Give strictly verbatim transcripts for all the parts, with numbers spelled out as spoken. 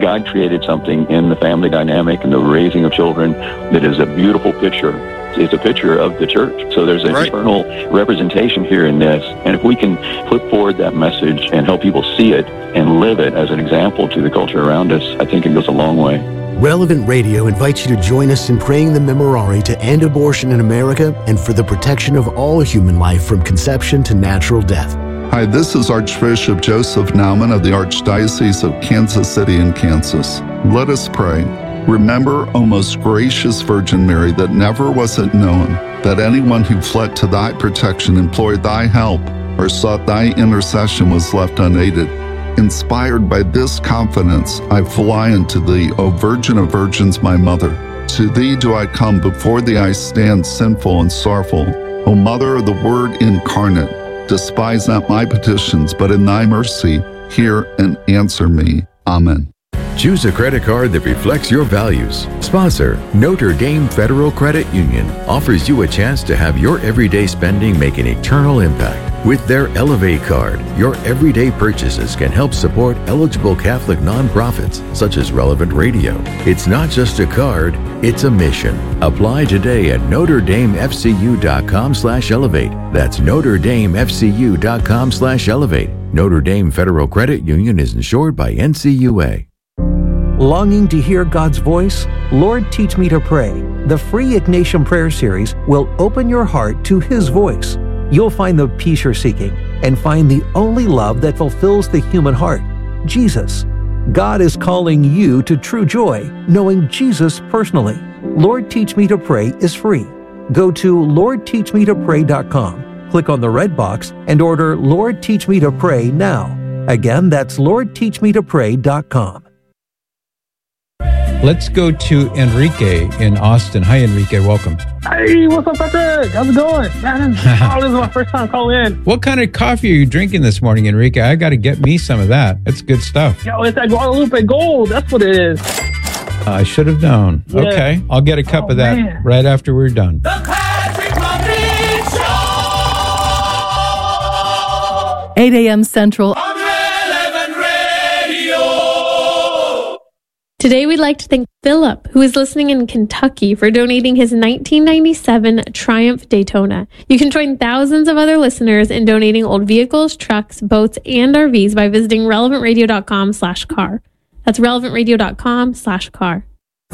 God created something in the family dynamic and the raising of children that is a beautiful picture. It's a picture of the church. So there's an Right. eternal representation here in this. And if we can put forward that message and help people see it and live it as an example to the culture around us, I think it goes a long way. Relevant Radio invites you to join us in praying the Memorare to end abortion in America and for the protection of all human life from conception to natural death. Hi, this is Archbishop Joseph Naumann of the Archdiocese of Kansas City in Kansas. Let us pray. Remember, O most gracious Virgin Mary, that never was it known that anyone who fled to thy protection, implored thy help, or sought thy intercession was left unaided. Inspired by this confidence, I fly unto thee, O Virgin of Virgins, my Mother. To thee do I come, before thee I stand sinful and sorrowful. O Mother of the Word incarnate, despise not my petitions, but in thy mercy, hear and answer me. Amen. Choose a credit card that reflects your values. Sponsor, Notre Dame Federal Credit Union offers you a chance to have your everyday spending make an eternal impact. With their Elevate card, your everyday purchases can help support eligible Catholic nonprofits such as Relevant Radio. It's not just a card, it's a mission. Apply today at NotreDameFCU.com slash Elevate. That's NotreDameFCU.com slash Elevate. Notre Dame Federal Credit Union is insured by N C U A. Longing to hear God's voice? Lord, Teach Me to Pray. The free Ignatian Prayer Series will open your heart to His voice. You'll find the peace you're seeking and find the only love that fulfills the human heart, Jesus. God is calling you to true joy, knowing Jesus personally. Lord, Teach Me to Pray is free. Go to Lord Teach Me to Pray dot com, click on the red box, and order Lord, Teach Me to Pray now. Again, that's Lord Teach Me to Pray dot com. Let's go to Enrique in Austin. Hi, Enrique. Welcome. Hey, what's up, Patrick? How's it going? Man, oh, this is my first time calling in. What kind of coffee are you drinking this morning, Enrique? I got to get me some of that. That's good stuff. Yo, it's that Guadalupe Gold. That's what it is. Uh, I should have known. Yeah. Okay. I'll get a cup Oh, of that man. right after we're done. eight a.m. Central. Today, we'd like to thank Philip, who is listening in Kentucky, for donating his nineteen ninety-seven Triumph Daytona. You can join thousands of other listeners in donating old vehicles, trucks, boats, and R Vs by visiting relevantradio.com slash car. That's relevantradio.com slash car.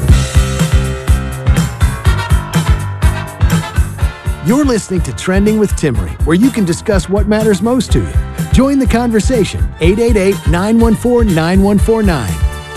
You're listening to Trending with Timmery, where you can discuss what matters most to you. Join the conversation, eight eight eight, nine one four, nine one four nine.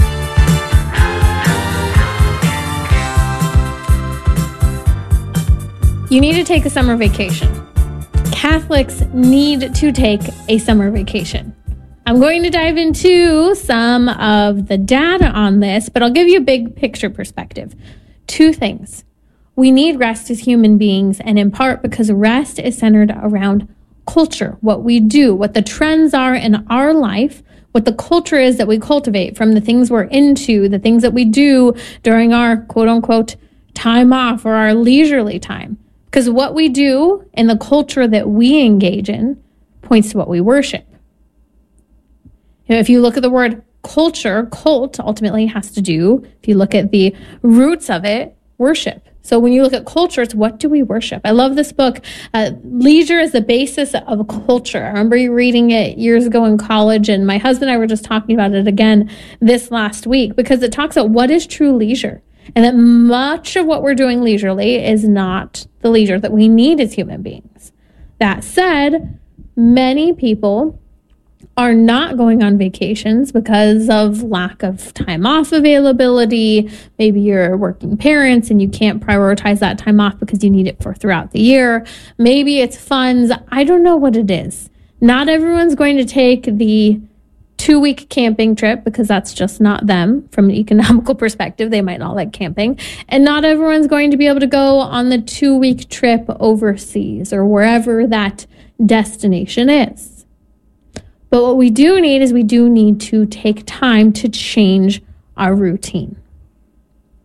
You need to take a summer vacation. Catholics need to take a summer vacation. I'm going to dive into some of the data on this, but I'll give you a big picture perspective. Two things. We need rest as human beings, and in part because rest is centered around culture, what we do, what the trends are in our life, what the culture is that we cultivate from the things we're into, the things that we do during our quote unquote time off or our leisurely time. Because what we do in the culture that we engage in points to what we worship. You know, if you look at the word culture, cult ultimately has to do, if you look at the roots of it, worship. So when you look at culture, it's what do we worship? I love this book, uh, Leisure is the Basis of a Culture. I remember reading it years ago in college, and my husband and I were just talking about it again this last week, because it talks about what is true leisure. And that much of what we're doing leisurely is not the leisure that we need as human beings. That said, many people are not going on vacations because of lack of time off availability. Maybe you're working parents and you can't prioritize that time off because you need it for throughout the year. Maybe it's funds. I don't know what it is. Not everyone's going to take the two-week camping trip because that's just not them from an economical perspective. They might not like camping. And not everyone's going to be able to go on the two-week trip overseas or wherever that destination is. But what we do need is we do need to take time to change our routine.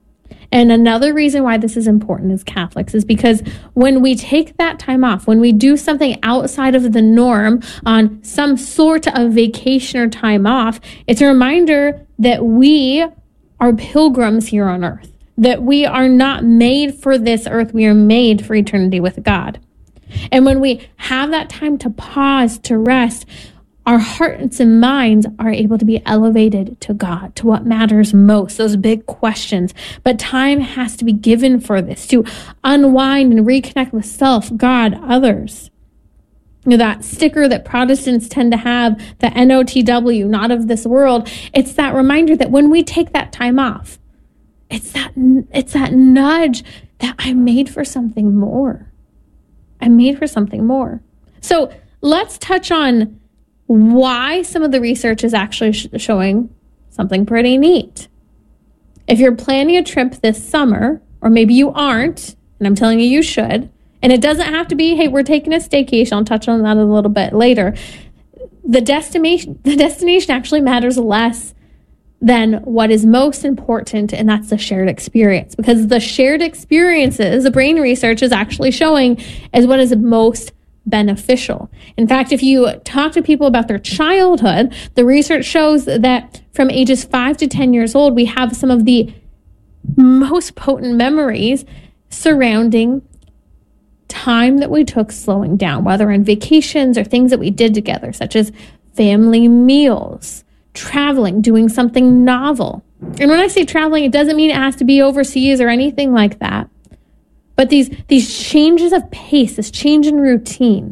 And another reason why this is important as Catholics is because when we take that time off, when we do something outside of the norm on some sort of vacation or time off, it's a reminder that we are pilgrims here on earth, that we are not made for this earth. We are made for eternity with God. And when we have that time to pause, to rest, our hearts and minds are able to be elevated to God, to what matters most, those big questions. But time has to be given for this, to unwind and reconnect with self, God, others. You know, that sticker that Protestants tend to have, the N O T W, not of this world, it's that reminder that when we take that time off, it's that, it's that nudge that I'm made for something more. I'm made for something more. So let's touch on why some of the research is actually sh- showing something pretty neat. If you're planning a trip this summer, or maybe you aren't, and I'm telling you you should, and it doesn't have to be, hey, we're taking a staycation. I'll touch on that a little bit later. The destination, the destination actually matters less than what is most important, and that's the shared experience. Because the shared experiences, the brain research is actually showing, is what is most beneficial. In fact, if you talk to people about their childhood, the research shows that from ages five to ten years old, we have some of the most potent memories surrounding time that we took slowing down, whether on vacations or things that we did together, such as family meals, traveling, doing something novel. And when I say traveling, it doesn't mean it has to be overseas or anything like that. But these, these changes of pace, this change in routine.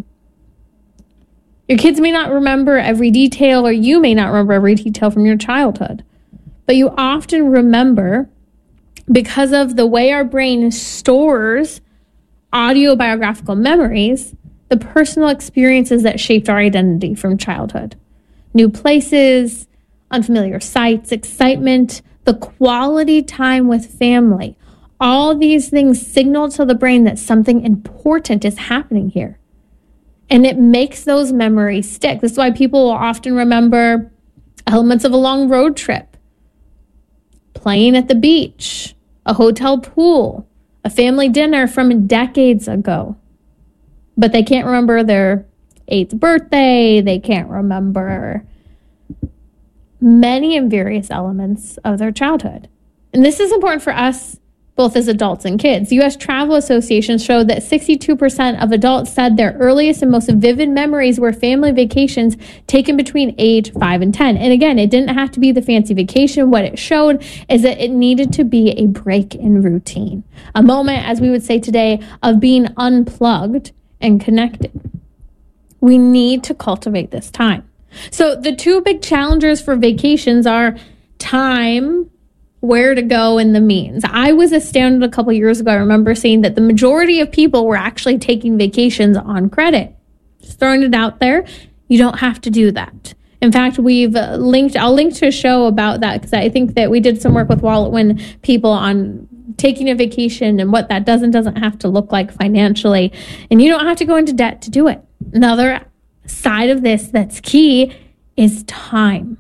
Your kids may not remember every detail, or you may not remember every detail from your childhood. But you often remember, because of the way our brain stores autobiographical memories, the personal experiences that shaped our identity from childhood. New places, unfamiliar sights, excitement, the quality time with family. All these things signal to the brain that something important is happening here. And it makes those memories stick. This is why people will often remember elements of a long road trip, playing at the beach, a hotel pool, a family dinner from decades ago. But they can't remember their eighth birthday. They can't remember many and various elements of their childhood. And this is important for us both as adults and kids. U S Travel Association showed that sixty-two percent of adults said their earliest and most vivid memories were family vacations taken between age five and ten. And again, it didn't have to be the fancy vacation. What it showed is that it needed to be a break in routine, a moment, as we would say today, of being unplugged and connected. We need to cultivate this time. So the two big challengers for vacations are time, where to go, and the means. I was astounded a couple years ago. I remember seeing that the majority of people were actually taking vacations on credit. Just throwing it out there. You don't have to do that. In fact, we've linked, I'll link to a show about that, because I think that we did some work with Wallet Win people on taking a vacation and what that does and doesn't have to look like financially. And you don't have to go into debt to do it. Another side of this that's key is time.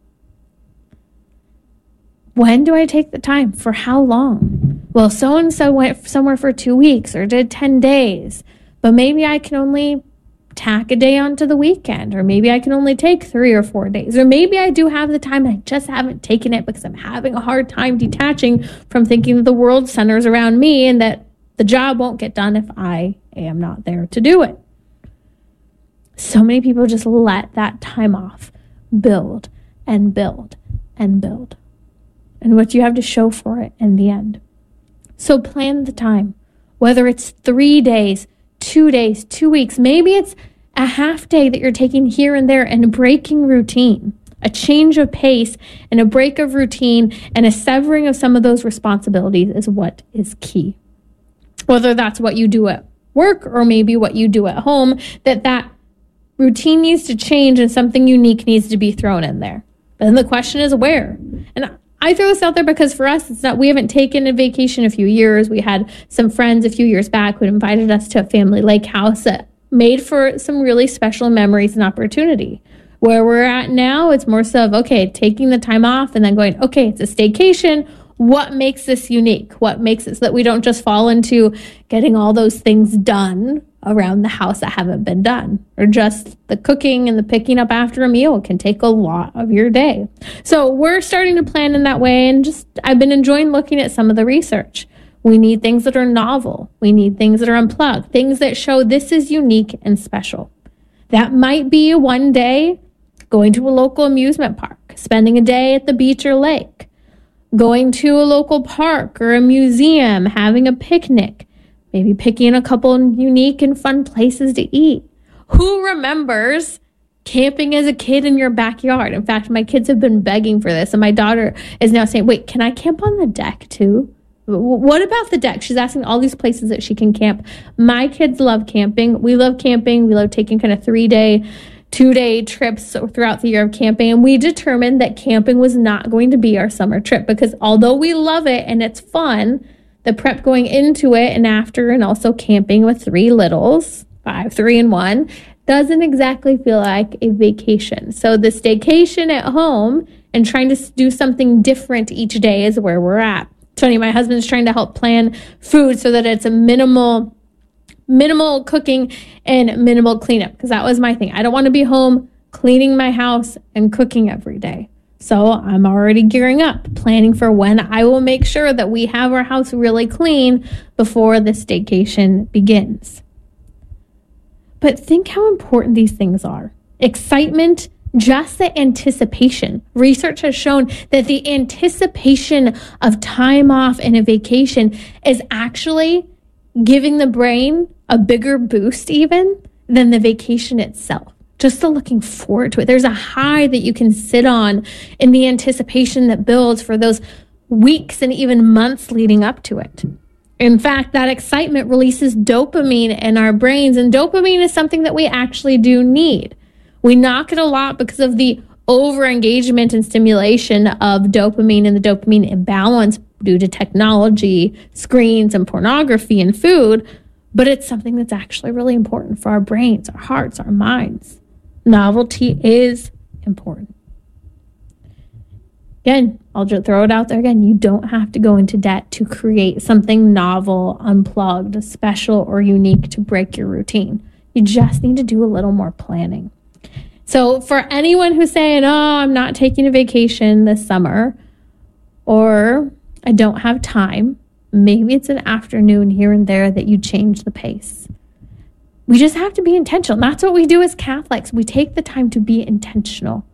When do I take the time? For how long? Well, so-and-so went somewhere for two weeks or did ten days, but maybe I can only tack a day onto the weekend, or maybe I can only take three or four days, or maybe I do have the time and I just haven't taken it because I'm having a hard time detaching from thinking that the world centers around me and that the job won't get done if I am not there to do it. So many people just let that time off build and build and build. And what you have to show for it in the end. So plan the time, whether it's three days, two days, two weeks, maybe it's a half day that you're taking here and there, and breaking routine, a change of pace and a break of routine and a severing of some of those responsibilities is what is key. Whether that's what you do at work or maybe what you do at home, that that routine needs to change and something unique needs to be thrown in there. But then the question is where? And I throw this out there because for us, it's not, we haven't taken a vacation in a few years. We had some friends a few years back who had invited us to a family lake house that made for some really special memories and opportunity. Where we're at now, it's more so of, okay, taking the time off and then going, okay, it's a staycation, what makes this unique? What makes it so that we don't just fall into getting all those things done around the house that haven't been done, or just the cooking and the picking up after a meal can take a lot of your day. So we're starting to plan in that way, and just I've been enjoying looking at some of the research. We need things that are novel. We need things that are unplugged, things that show this is unique and special. That might be one day going to a local amusement park, spending a day at the beach or lake, going to a local park or a museum, having a picnic, maybe picking a couple unique and fun places to eat. Who remembers camping as a kid in your backyard? In fact, my kids have been begging for this, and my daughter is now saying, wait, can I camp on the deck too? What about the deck? She's asking all these places that she can camp. My kids love camping. We love camping. We love taking kind of three-day, two-day trips throughout the year of camping. And we determined that camping was not going to be our summer trip, because although we love it and it's fun, the prep going into it and after, and also camping with three littles, five, three, and one, doesn't exactly feel like a vacation. So the staycation at home and trying to do something different each day is where we're at. Tony, my husband's trying to help plan food so that it's a minimal, minimal cooking and minimal cleanup, because that was my thing. I don't want to be home cleaning my house and cooking every day. So I'm already gearing up, planning for when I will make sure that we have our house really clean before the staycation begins. But think how important these things are. Excitement, just the anticipation. Research has shown that the anticipation of time off and a vacation is actually giving the brain a bigger boost even than the vacation itself. Just the looking forward to it. There's a high that you can sit on in the anticipation that builds for those weeks and even months leading up to it. In fact, that excitement releases dopamine in our brains, and dopamine is something that we actually do need. We knock it a lot because of the over-engagement and stimulation of dopamine and the dopamine imbalance due to technology, screens, and pornography and food, but it's something that's actually really important for our brains, our hearts, our minds. Novelty is important. Again, I'll just throw it out there again. You don't have to go into debt to create something novel, unplugged, special, or unique to break your routine. You just need to do a little more planning. So for anyone who's saying, oh, I'm not taking a vacation this summer, or I don't have time, maybe it's an afternoon here and there that you change the pace. We just have to be intentional. That's what we do as Catholics. We take the time to be intentional.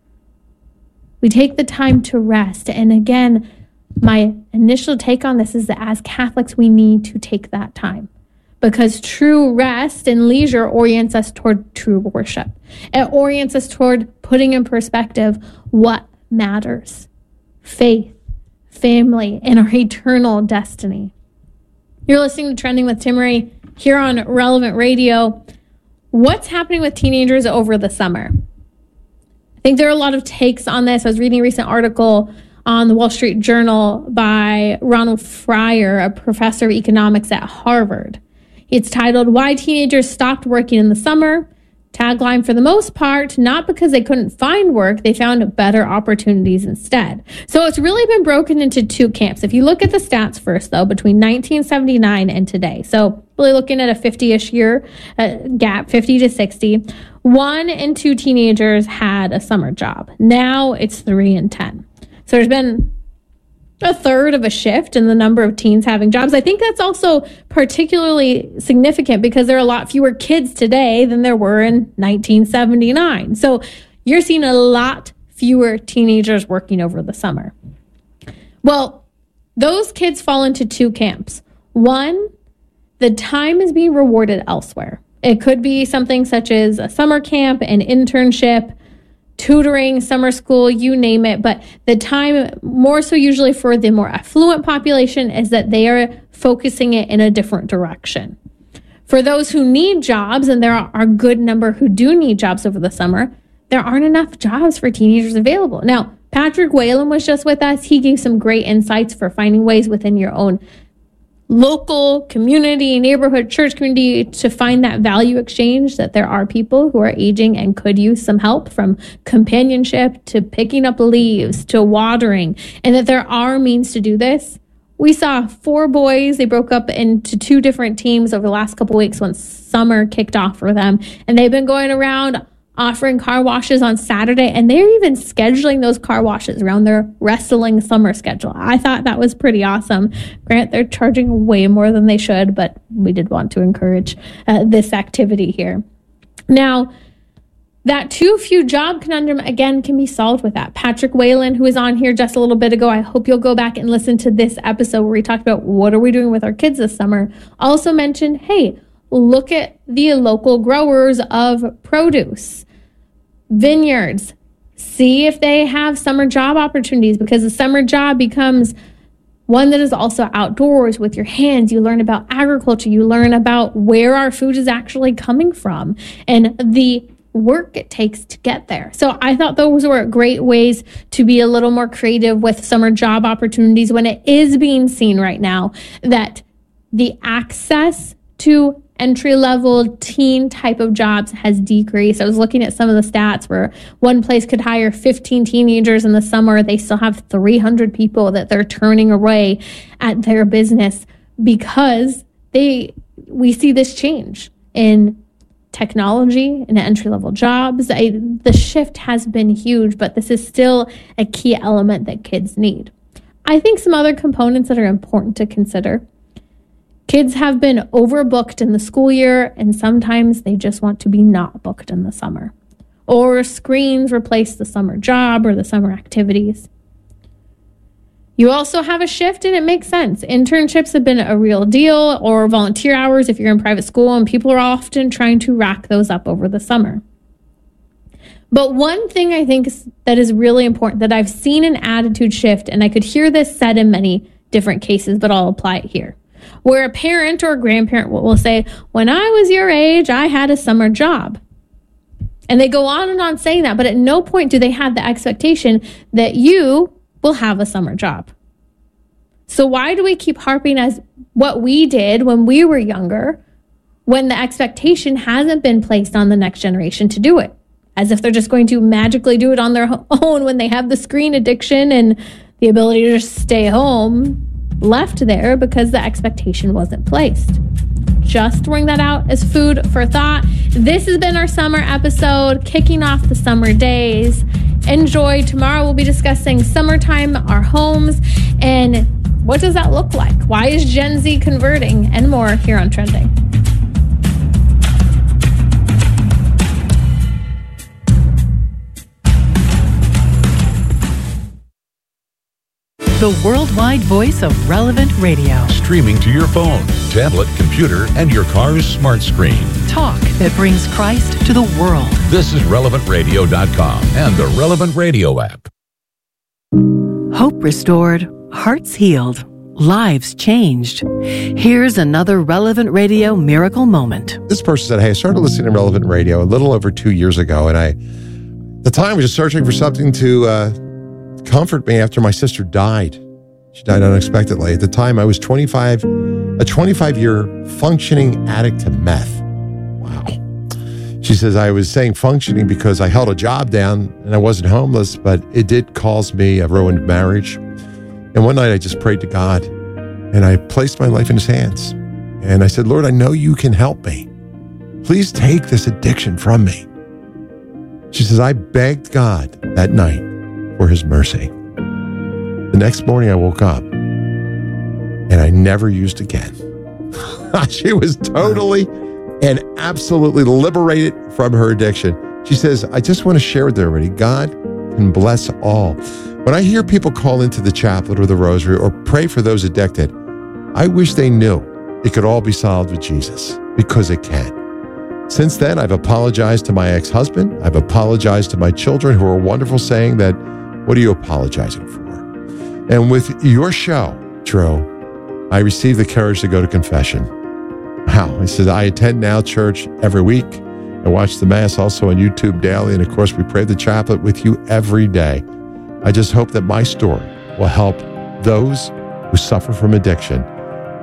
We take the time to rest. And again, my initial take on this is that as Catholics, we need to take that time, because true rest and leisure orients us toward true worship. It orients us toward putting in perspective what matters: faith, family, and our eternal destiny. You're listening to Trending with Timmerie here on Relevant Radio. What's happening with teenagers over the summer? I think there are a lot of takes on this. I was reading a recent article on the Wall Street Journal by Ronald Fryer, a professor of economics at Harvard. It's titled, Why Teenagers Stopped Working in the Summer. Tagline, for the most part, not because they couldn't find work, they found better opportunities instead. So it's really been broken into two camps. If you look at the stats first, though, between nineteen seventy-nine and today, so really looking at a fifty-ish year uh, gap, fifty to sixty, one in two teenagers had a summer job. Now it's three in ten. So there's been a third of a shift in the number of teens having jobs. I think that's also particularly significant because there are a lot fewer kids today than there were in nineteen seventy-nine. So you're seeing a lot fewer teenagers working over the summer. Well, those kids fall into two camps. One, the time is being rewarded elsewhere. It could be something such as a summer camp, an internship, tutoring, summer school, you name it. But the time, more so usually for the more affluent population, is that they are focusing it in a different direction. For those who need jobs, and there are a good number who do need jobs over the summer, there aren't enough jobs for teenagers available. Now, Patrick Whalen was just with us. He gave some great insights for finding ways within your own local community, neighborhood, church community to find that value exchange, that there are people who are aging and could use some help, from companionship to picking up leaves to watering, and that there are means to do this. We saw four boys. They broke up into two different teams over the last couple weeks once summer kicked off for them, and they've been going around offering car washes on Saturday, and they're even scheduling those car washes around their wrestling summer schedule. I thought that was pretty awesome. Grant, they're charging way more than they should, but we did want to encourage uh, this activity here. Now, that too few job conundrum, again, can be solved with that. Patrick Whalen, who was on here just a little bit ago, I hope you'll go back and listen to this episode where we talked about what are we doing with our kids this summer, also mentioned, hey, look at the local growers of produce, vineyards, see if they have summer job opportunities, because a summer job becomes one that is also outdoors with your hands. You learn about agriculture, you learn about where our food is actually coming from and the work it takes to get there. So I thought those were great ways to be a little more creative with summer job opportunities when it is being seen right now that the access to entry-level teen type of jobs has decreased. I was looking at some of the stats where one place could hire fifteen teenagers in the summer. They still have three hundred people that they're turning away at their business because they we see this change in technology and entry-level jobs. I, the shift has been huge, but this is still a key element that kids need. I think some other components that are important to consider. Kids have been overbooked in the school year, and sometimes they just want to be not booked in the summer. Or screens replace the summer job or the summer activities. You also have a shift, and it makes sense. Internships have been a real deal, or volunteer hours if you're in private school, and people are often trying to rack those up over the summer. But one thing I think that is really important, that I've seen an attitude shift, and I could hear this said in many different cases, but I'll apply it here, where a parent or a grandparent will say, when I was your age, I had a summer job. And they go on and on saying that, but at no point do they have the expectation that you will have a summer job. So why do we keep harping as what we did when we were younger, when the expectation hasn't been placed on the next generation to do it? As if they're just going to magically do it on their own when they have the screen addiction and the ability to just stay home left there because the expectation wasn't placed. Just throwing that out as food for thought. This has been our summer episode, kicking off the summer days. Enjoy. Tomorrow we'll be discussing summertime, our homes, and what does that look like? Why is Gen Z converting? And more here on Trending. The worldwide voice of Relevant Radio. Streaming to your phone, tablet, computer, and your car's smart screen. Talk that brings Christ to the world. This is relevant radio dot com and the Relevant Radio app. Hope restored, hearts healed, lives changed. Here's another Relevant Radio miracle moment. This person said, hey, I started listening to Relevant Radio a little over two years ago, and I, at the time, was just searching for something to uh, comfort me after my sister died. She died unexpectedly. At the time, I was twenty-five, a twenty-five-year functioning addict to meth. Wow. She says, I was saying functioning because I held a job down and I wasn't homeless, but it did cause me a ruined marriage. And one night I just prayed to God and I placed my life in his hands. And I said, Lord, I know you can help me. Please take this addiction from me. She says, I begged God that night for his mercy. The next morning I woke up and I never used again. She was totally and absolutely liberated from her addiction. She says, I just want to share with everybody, God can bless all. When I hear people call into the chaplet or the rosary or pray for those addicted, I wish they knew it could all be solved with Jesus, because it can. Since then, I've apologized to my ex-husband. I've apologized to my children, who are wonderful, saying that, what are you apologizing for? And with your show, Drew, I received the courage to go to confession. Wow. He says, I attend Now Church every week. I watch the Mass also on YouTube daily. And of course, we pray the chaplet with you every day. I just hope that my story will help those who suffer from addiction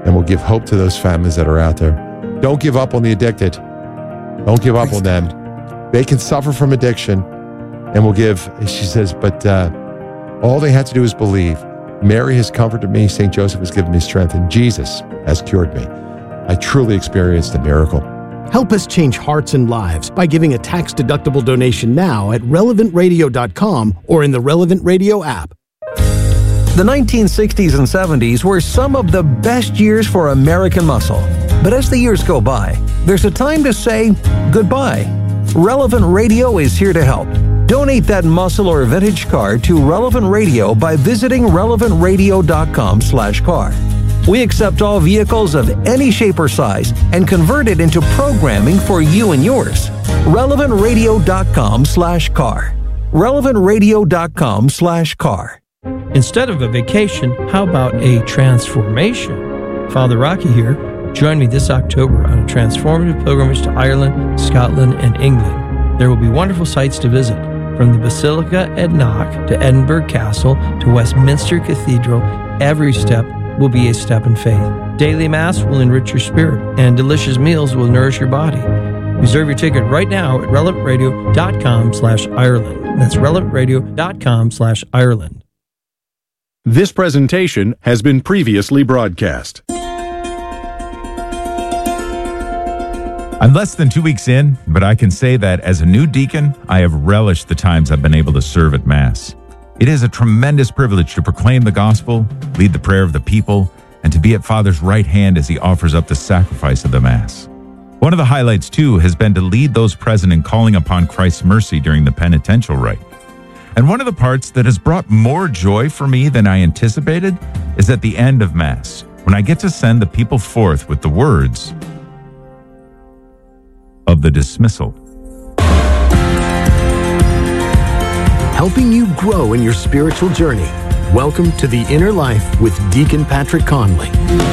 and we'll give hope to those families that are out there. Don't give up on the addicted. Don't give up on them. They can suffer from addiction, and we'll give, she says, but uh, all they have to do is believe. Mary has comforted me. Saint Joseph has given me strength, and Jesus has cured me. I truly experienced a miracle. Help us change hearts and lives by giving a tax-deductible donation now at relevant radio dot com or in the Relevant Radio app. The nineteen sixties and seventies were some of the best years for American muscle. But as the years go by, there's a time to say goodbye. Relevant Radio is here to help. Donate that muscle or vintage car to Relevant Radio by visiting relevant radio dot com slash car. We accept all vehicles of any shape or size and convert it into programming for you and yours. relevant radio dot com slash car. relevant radio dot com slash car. Instead of a vacation, how about a transformation? Father Rocky here. Join me this October on a transformative pilgrimage to Ireland, Scotland, and England. There will be wonderful sights to visit, from the Basilica at Knock to Edinburgh Castle to Westminster Cathedral. Every step will be a step in faith. Daily Mass will enrich your spirit, and delicious meals will nourish your body. Reserve your ticket right now at relevant radio dot com slash Ireland. That's relevant radio dot com slash Ireland. This presentation has been previously broadcast. I'm less than two weeks in, but I can say that as a new deacon, I have relished the times I've been able to serve at Mass. It is a tremendous privilege to proclaim the gospel, lead the prayer of the people, and to be at Father's right hand as he offers up the sacrifice of the Mass. One of the highlights, too, has been to lead those present in calling upon Christ's mercy during the penitential rite. And one of the parts that has brought more joy for me than I anticipated is at the end of Mass, when I get to send the people forth with the words of the dismissal. Helping you grow in your spiritual journey. Welcome to The Inner Life with Deacon Patrick Conley.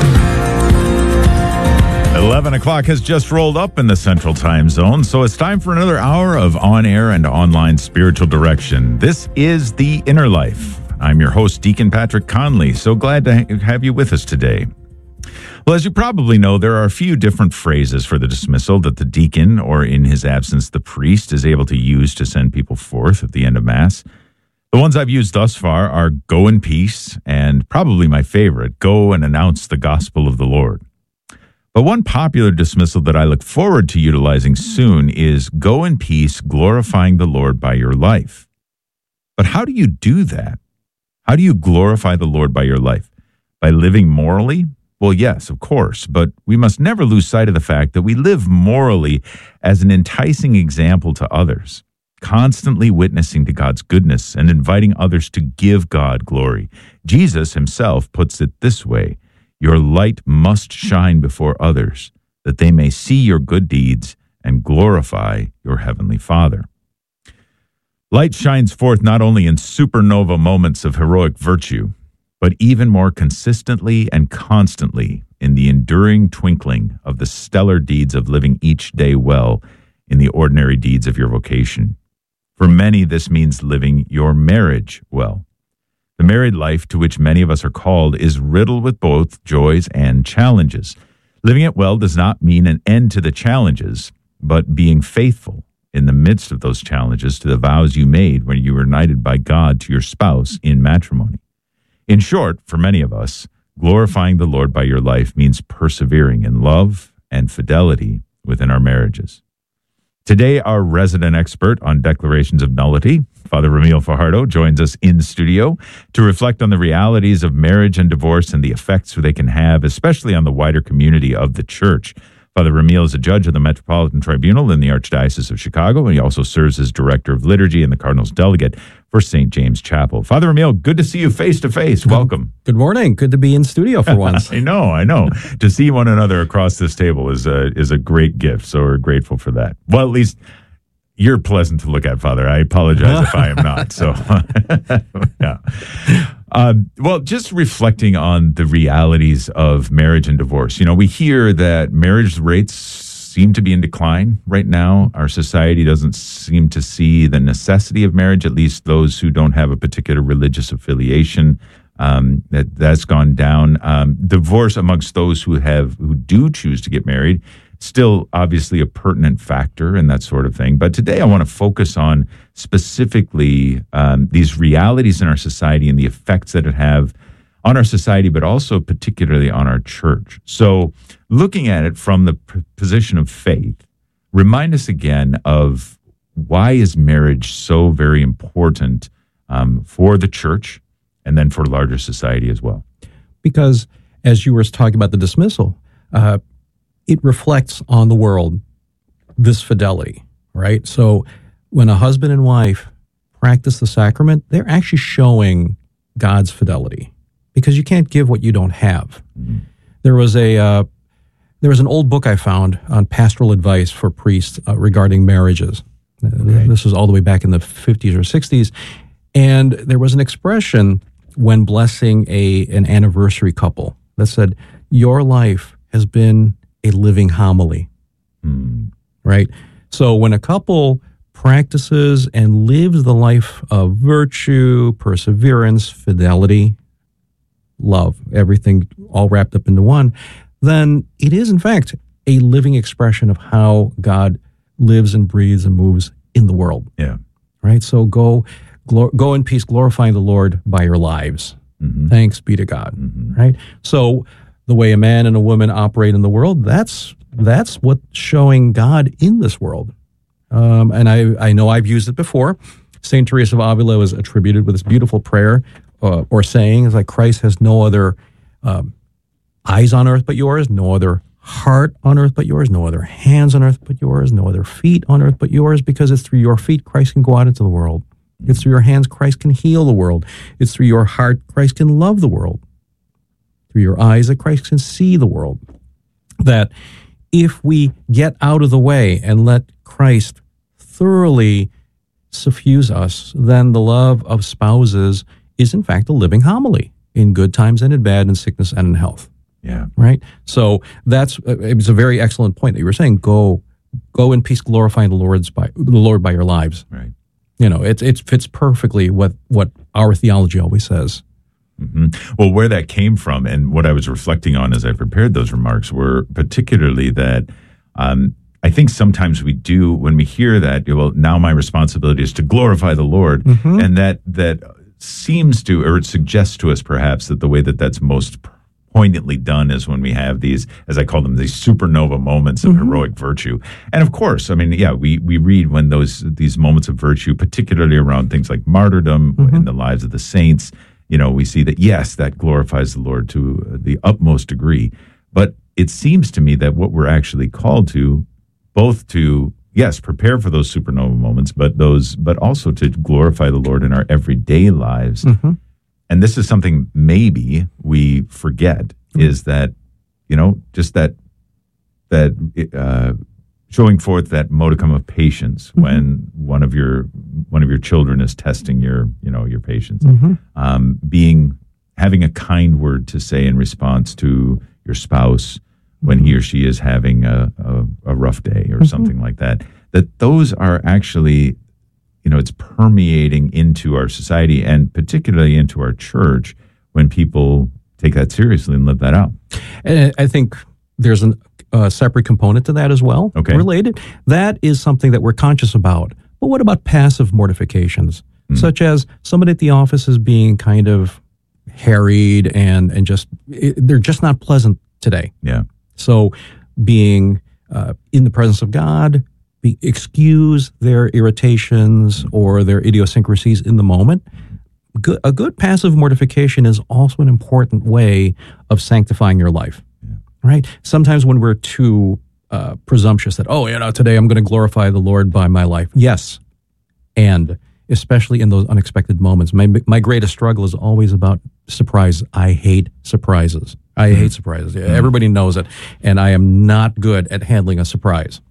eleven o'clock has just rolled up in the Central Time Zone, so it's time for another hour of on-air and online spiritual direction. This is The Inner Life. I'm your host, Deacon Patrick Conley. So glad to have you with us today. Well, as you probably know, there are a few different phrases for the dismissal that the deacon, or in his absence, the priest, is able to use to send people forth at the end of Mass. The ones I've used thus far are go in peace, and probably my favorite, go and announce the gospel of the Lord. But one popular dismissal that I look forward to utilizing soon is go in peace, glorifying the Lord by your life. But how do you do that? How do you glorify the Lord by your life? By living morally? Well, yes, of course, but we must never lose sight of the fact that we live morally as an enticing example to others, constantly witnessing to God's goodness and inviting others to give God glory. Jesus himself puts it this way: your light must shine before others, that they may see your good deeds and glorify your heavenly Father. Light shines forth not only in supernova moments of heroic virtue, but even more consistently and constantly in the enduring twinkling of the stellar deeds of living each day well in the ordinary deeds of your vocation. For many, this means living your marriage well. The married life to which many of us are called is riddled with both joys and challenges. Living it well does not mean an end to the challenges, but being faithful in the midst of those challenges to the vows you made when you were united by God to your spouse in matrimony. In short, for many of us, glorifying the Lord by your life means persevering in love and fidelity within our marriages. Today, our resident expert on declarations of nullity, Father Ramil Fajardo, joins us in studio to reflect on the realities of marriage and divorce and the effects they can have, especially on the wider community of the church. Father Ramil is a judge of the Metropolitan Tribunal in the Archdiocese of Chicago, and he also serves as Director of Liturgy and the Cardinal's Delegate for Saint James Chapel. Father Ramil, good to see you face-to-face. Welcome. Good morning. Good to be in studio for once. I know, I know. To see one another across this table is a, is a great gift, so we're grateful for that. Well, at least you're pleasant to look at, Father. I apologize if I am not. So, yeah. Uh, well, just reflecting on the realities of marriage and divorce. You know, we hear that marriage rates seem to be in decline right now. Our society doesn't seem to see the necessity of marriage, at least those who don't have a particular religious affiliation. Um, that that's gone down. Um, divorce amongst those who have who do choose to get married, still obviously a pertinent factor and that sort of thing. But today I want to focus on specifically um, these realities in our society and the effects that it have on our society, but also particularly on our church. So, looking at it from the p- position of faith, remind us again of why is marriage so very important um, for the church and then for larger society as well. Because as you were talking about the dismissal, uh, it reflects on the world this fidelity, right? So when a husband and wife practice the sacrament, they're actually showing God's fidelity, because you can't give what you don't have. Mm-hmm. There was a uh, there was an old book I found on pastoral advice for priests uh, regarding marriages. Okay. This was all the way back in the fifties or sixties, and there was an expression when blessing a an anniversary couple that said, "Your life has been a living homily." Mm. Right? So when a couple practices and lives the life of virtue, perseverance, fidelity, love, everything all wrapped up into one, then it is in fact a living expression of how God lives and breathes and moves in the world. Yeah. Right? So go glor- go in peace, glorifying the Lord by your lives. Mm-hmm. Thanks be to God. Mm-hmm. Right? So the way a man and a woman operate in the world, that's that's what's showing God in this world. Um, and I, I know I've used it before. Saint Teresa of Avila was attributed with this beautiful prayer uh, or saying, is like, Christ has no other um, eyes on earth but yours, no other heart on earth but yours, no other hands on earth but yours, no other feet on earth but yours, because it's through your feet Christ can go out into the world. It's through your hands Christ can heal the world. It's through your heart Christ can love the world. Through your eyes that Christ can see the world. That if we get out of the way and let Christ thoroughly suffuse us, then the love of spouses is in fact a living homily in good times and in bad, in sickness and in health. Yeah. Right? So that's, it's a very excellent point that you were saying. Go, go in peace, glorifying the Lord's by the Lord by your lives. Right. You know, it it fits perfectly what what our theology always says. Mm-hmm. Well, where that came from and what I was reflecting on as I prepared those remarks were particularly that um, I think sometimes we do, when we hear that, well, now my responsibility is to glorify the Lord, mm-hmm. and that that seems to, or it suggests to us perhaps that the way that that's most poignantly done is when we have these, as I call them, these supernova moments of mm-hmm. heroic virtue. And of course, I mean, yeah, we, we read when those these moments of virtue, particularly around things like martyrdom mm-hmm. in the lives of the saints, you know, we see that, yes, that glorifies the Lord to the utmost degree. But it seems to me that what we're actually called to, both to, yes, prepare for those supernova moments, but those, but also to glorify the Lord in our everyday lives. Mm-hmm. And this is something maybe we forget, mm-hmm. is that, you know, just that, that uh, showing forth that modicum of patience mm-hmm. when one of your one of your children is testing your, you know, your patience, mm-hmm. um, being having a kind word to say in response to your spouse when mm-hmm. he or she is having a, a, a rough day or mm-hmm. something like that. That those are actually, you know, it's permeating into our society and particularly into our church when people take that seriously and live that out. And I think there's a uh, separate component to that as well, okay. related. That is something that we're conscious about. But what about passive mortifications, mm. such as somebody at the office is being kind of harried and, and just, it, they're just not pleasant today. Yeah. So being uh, in the presence of God, be, excuse their irritations or their idiosyncrasies in the moment. Good, a good passive mortification is also an important way of sanctifying your life, yeah. right? Sometimes when we're too uh, presumptuous that, oh, you know, today I'm going to glorify the Lord by my life. Yes, and especially in those unexpected moments. My, my greatest struggle is always about surprise. I hate surprises. I mm-hmm. hate surprises. Mm-hmm. Everybody knows it, and I am not good at handling a surprise.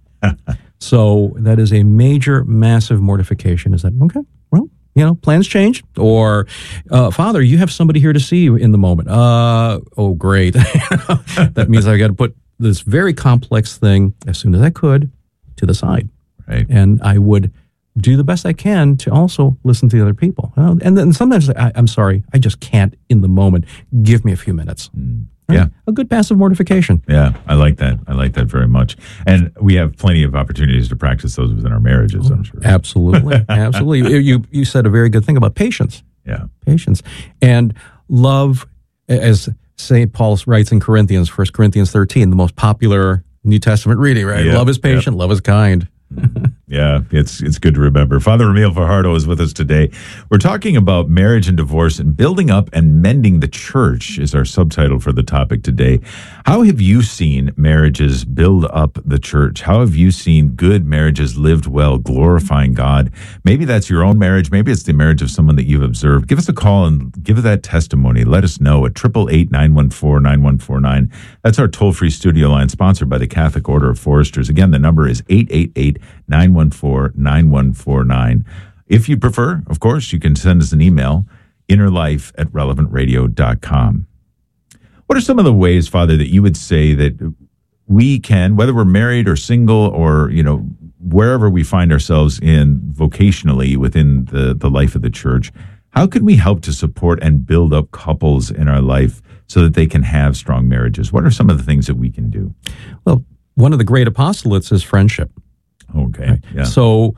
So that is a major, massive mortification. Is that, okay, well, you know, plans change. Or, uh, Father, you have somebody here to see you in the moment. Uh, oh, great. That means I got to put this very complex thing, as soon as I could, to the side. Right. And I would do the best I can to also listen to the other people. You know? And then sometimes I, I'm sorry, I just can't in the moment. Give me a few minutes. Mm. Yeah. A good passive mortification. Yeah, I like that. I like that very much. And we have plenty of opportunities to practice those within our marriages, I'm sure. Absolutely. Absolutely. You, you said a very good thing about patience. Yeah. Patience. And love, as Saint Paul writes in Corinthians, First Corinthians thirteen, the most popular New Testament reading, right? Yep, Love is patient, yep. love is kind. Yeah, it's it's good to remember. Father Ramil Fajardo is with us today. We're talking about marriage and divorce, and building up and mending the church is our subtitle for the topic today. How have you seen marriages build up the church? How have you seen good marriages lived well, glorifying God? Maybe that's your own marriage. Maybe it's the marriage of someone that you've observed. Give us a call and give that testimony. Let us know at eight eight eight, nine one four, nine one four nine. That's our toll-free studio line sponsored by the Catholic Order of Foresters. Again, the number is eight eight eight, nine one four, nine one four nine. If you prefer, of course, you can send us an email, innerlife at relevant radio dot com. What are some of the ways, Father, that you would say that we can, whether we're married or single or, you know, wherever we find ourselves in vocationally within the, the life of the church, how can we help to support and build up couples in our life so that they can have strong marriages? What are some of the things that we can do? Well, one of the great apostolates is friendship. Okay. Right? Yeah. So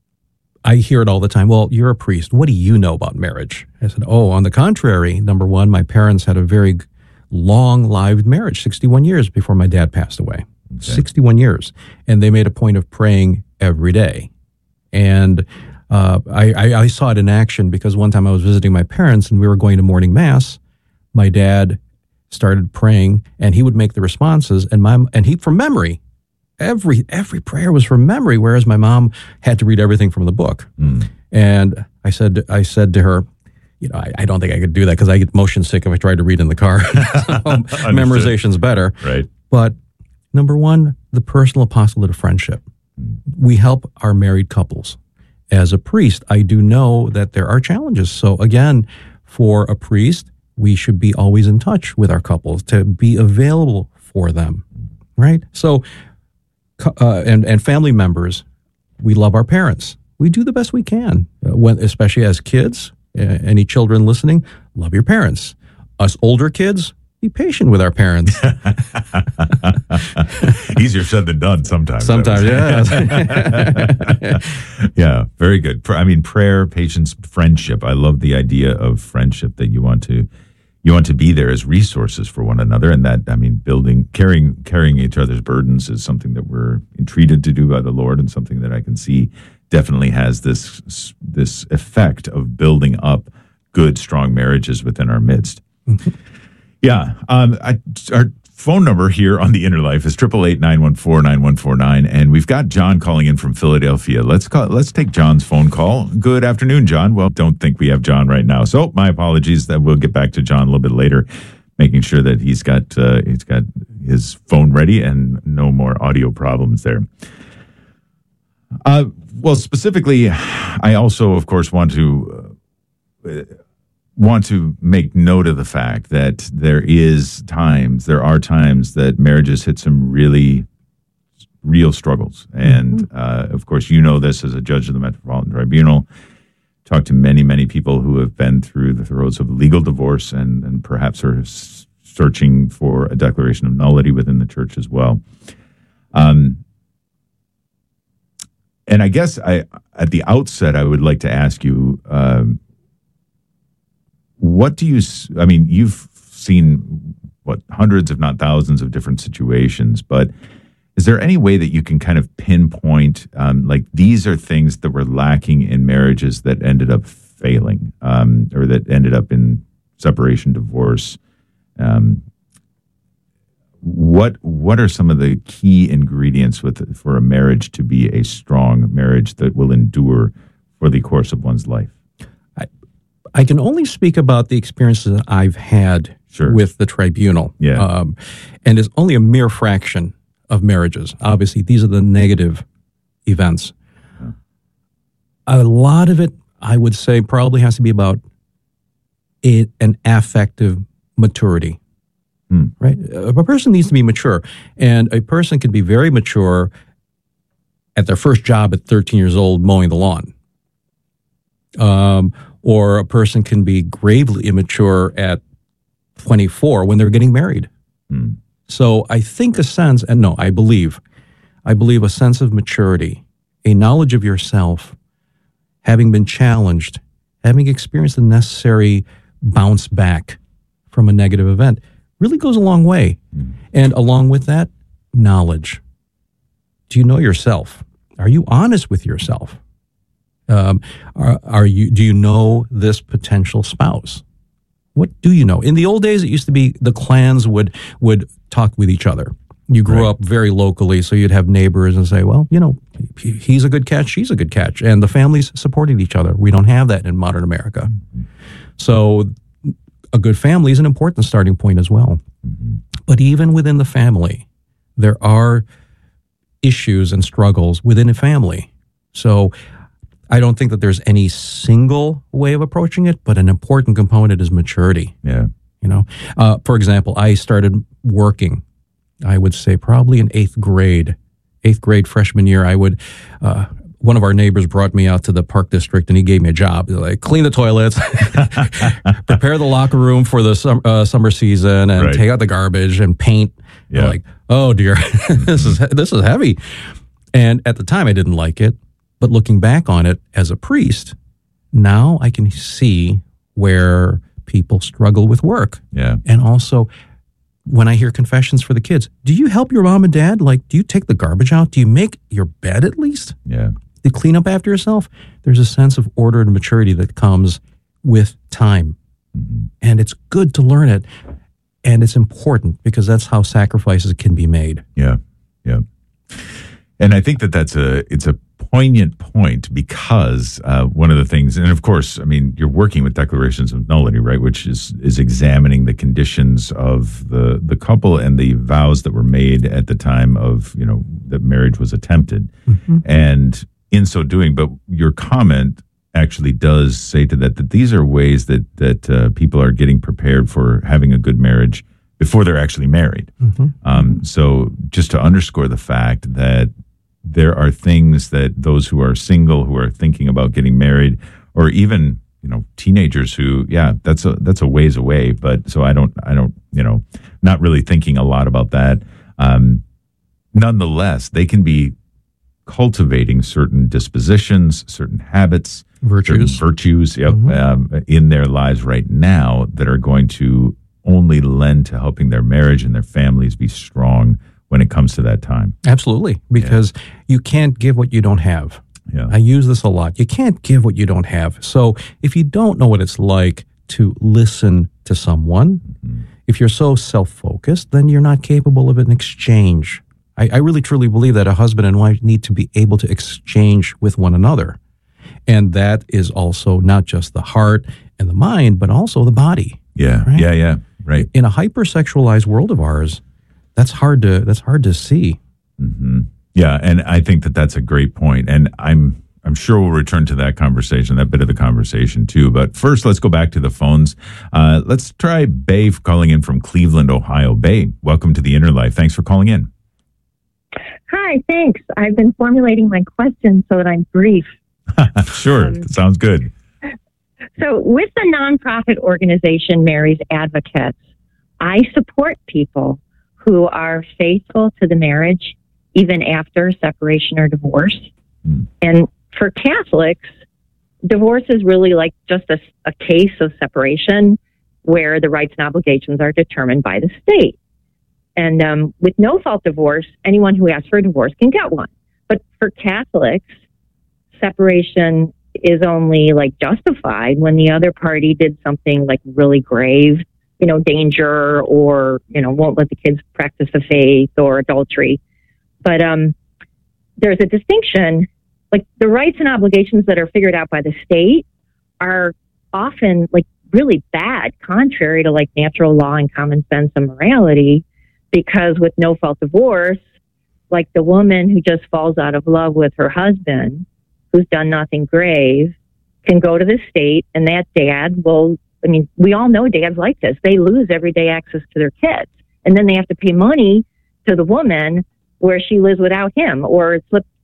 I hear it all the time. Well, you're a priest. What do you know about marriage? I said, oh, on the contrary, number one, my parents had a very long-lived marriage, sixty-one years before my dad passed away. Okay. sixty-one years. And they made a point of praying every day. And uh, I, I, I saw it in action because one time I was visiting my parents and we were going to morning mass. My dad started praying and he would make the responses and my and he from memory. Every every prayer was from memory, whereas my mom had to read everything from the book. Mm. And I said I said to her, you know, I, I don't think I could do that because I get motion sick if I try to read in the car. So memorization's better. Right. But number one, the personal apostolate of friendship. Mm. We help our married couples. As a priest, I do know that there are challenges. So again, for a priest, we should be always in touch with our couples to be available for them. Right? So Uh, and and family members, we love our parents. We do the best we can, uh, when, especially as kids. Uh, any children listening, love your parents. Us older kids, be patient with our parents. Easier said than done sometimes. Sometimes, yeah. Yeah, very good. I mean, prayer, patience, friendship. I love the idea of friendship, that you want to You want to be there as resources for one another, and that, I mean, building, carrying, carrying each other's burdens is something that we're entreated to do by the Lord, and something that I can see definitely has this this effect of building up good, strong marriages within our midst. Mm-hmm. Yeah, um, I, our phone number here on the Inner Life is eight eight eight, nine one four, nine one four nine, and we've got John calling in from Philadelphia. Let's call. Let's take John's phone call. Good afternoon, John. Well, don't think we have John right now, so my apologies. That we'll get back to John a little bit later, making sure that he's got uh, he's got his phone ready and no more audio problems there. Uh, well, specifically, I also, of course, want to. Uh, want to make note of the fact that there is times, there are times that marriages hit some really real struggles. And, mm-hmm. uh, of course, you know this as a judge of the Metropolitan Tribunal. Talked to many, many people who have been through the throes of legal divorce and, and perhaps are s- searching for a declaration of nullity within the church as well. Um, and I guess I, at the outset, I would like to ask you, um, what do you, I mean, you've seen, what, hundreds, if not thousands of different situations, but is there any way that you can kind of pinpoint, um, like, these are things that were lacking in marriages that ended up failing, um, or that ended up in separation, divorce? Um, what what are some of the key ingredients with for a marriage to be a strong marriage that will endure for the course of one's life? I can only speak about the experiences that I've had sure. with the tribunal. Yeah. Um, and it's only a mere fraction of marriages. Obviously, these are the negative events. Yeah. A lot of it, I would say, probably has to be about a, an affective maturity. Hmm. Right? A person needs to be mature. And a person can be very mature at their first job at thirteen years old mowing the lawn. Um, or a person can be gravely immature at twenty-four when they're getting married. Mm. So I think a sense, and no, I believe, I believe a sense of maturity, a knowledge of yourself, having been challenged, having experienced the necessary bounce back from a negative event really goes a long way. Mm. And along with that, knowledge. Do you know yourself? Are you honest with yourself? Um, are, are you? Do you know this potential spouse? What do you know? In the old days, it used to be the clans would would talk with each other. You grew right. up very locally, so you'd have neighbors and say, well, you know, he's a good catch, she's a good catch. And the families supported each other. We don't have that in modern America. Mm-hmm. So a good family is an important starting point as well. Mm-hmm. But even within the family, there are issues and struggles within a family. So I don't think that there's any single way of approaching it, but an important component is maturity. Yeah. You know, uh, for example, I started working, I would say probably in eighth grade, eighth grade freshman year. I would, uh, one of our neighbors brought me out to the Park District and he gave me a job. Like, clean the toilets, prepare the locker room for the sum, uh, summer season, and right. take out the garbage and paint. Yeah. Like, oh dear, this is this is heavy. And at the time, I didn't like it. But looking back on it as a priest, now I can see where people struggle with work. Yeah. And also, when I hear confessions for the kids, do you help your mom and dad? Like, do you take the garbage out? Do you make your bed at least? Yeah. Do you clean up after yourself? There's a sense of order and maturity that comes with time. Mm-hmm. And it's good to learn it. And it's important because that's how sacrifices can be made. Yeah. Yeah. And I think that that's a, it's a poignant point because uh, one of the things, and of course, I mean, you're working with declarations of nullity, right? Which is, is examining the conditions of the, the couple and the vows that were made at the time of, you know, that marriage was attempted. Mm-hmm. And in so doing, but your comment actually does say to that, that these are ways that, that uh, people are getting prepared for having a good marriage before they're actually married. Mm-hmm. Um, so just to underscore the fact that there are things that those who are single, who are thinking about getting married, or even, you know, teenagers who, yeah, that's a, that's a ways away. But so I don't, I don't, you know, not really thinking a lot about that. Um, nonetheless, they can be cultivating certain dispositions, certain habits, virtues, certain virtues yep, mm-hmm. um, in their lives right now that are going to only lend to helping their marriage and their families be strong when it comes to that time. Absolutely, because yeah. you can't give what you don't have. Yeah. I use this a lot. You can't give what you don't have. So if you don't know what it's like to listen to someone, mm-hmm. if you're so self-focused, then you're not capable of an exchange. I, I really truly believe that a husband and wife need to be able to exchange with one another. And that is also not just the heart and the mind, but also the body. Yeah, right? yeah, yeah, right. In a hypersexualized world of ours, that's hard to that's hard to see. Mm-hmm. Yeah, and I think that that's a great point, and I'm I'm sure we'll return to that conversation, that bit of the conversation too. But first, let's go back to the phones. Uh, let's try Bay calling in from Cleveland, Ohio. Bay, welcome to the Inner Life. Thanks for calling in. Hi, thanks. I've been formulating my questions so that I'm brief. Sure, um, sounds good. So with the nonprofit organization Mary's Advocates, I support people who are faithful to the marriage even after separation or divorce. Mm. And for Catholics, divorce is really like just a, a case of separation where the rights and obligations are determined by the state. And um, with no-fault divorce, anyone who asks for a divorce can get one. But for Catholics, separation is only like justified when the other party did something like really grave, you know, danger, or, you know, won't let the kids practice the faith, or adultery. But um, there's a distinction, like the rights and obligations that are figured out by the state are often like really bad, contrary to like natural law and common sense and morality, because with no-fault divorce, like the woman who just falls out of love with her husband, who's done nothing grave, can go to the state, and that dad will, I mean, we all know dads like this. They lose everyday access to their kids. And then they have to pay money to the woman where she lives without him, or slip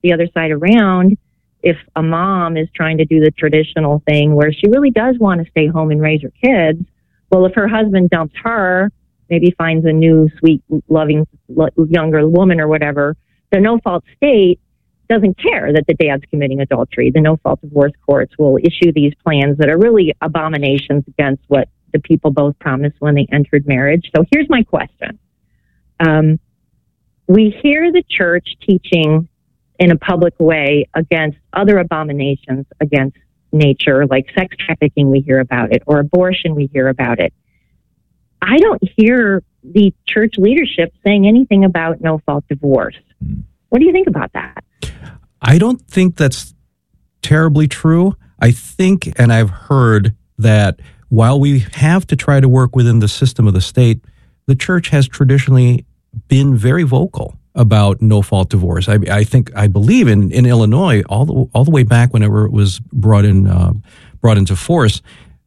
the other side around, if a mom is trying to do the traditional thing where she really does want to stay home and raise her kids, well, if her husband dumps her, maybe finds a new, sweet, loving, lo- younger woman or whatever, the no-fault state doesn't care that the dad's committing adultery. The no-fault divorce courts will issue these plans that are really abominations against what the people both promised when they entered marriage. So here's my question. Um, we hear the church teaching in a public way against other abominations against nature, like sex trafficking, we hear about it, or abortion, we hear about it. I don't hear the church leadership saying anything about no-fault divorce. What do you think about that? I don't think that's terribly true. I think, and I've heard that while we have to try to work within the system of the state, the church has traditionally been very vocal about no-fault divorce. I, I think, I believe in, in Illinois, all the all the way back whenever it was brought in, uh, brought into force,